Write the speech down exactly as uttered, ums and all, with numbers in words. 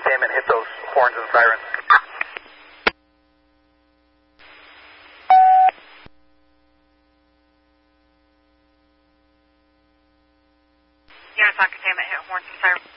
containment hit those horns and sirens. Units on containment hit horns and sirens.